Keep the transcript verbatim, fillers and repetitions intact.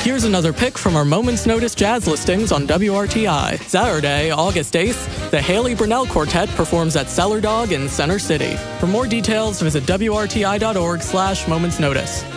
Here's another pick from our Moment's Notice jazz listings on W R T I. Saturday, August eighth, the Haley Brunell Quartet performs at Cellar Dog in Center City. For more details, visit W R T I dot org slash Moment's Notice.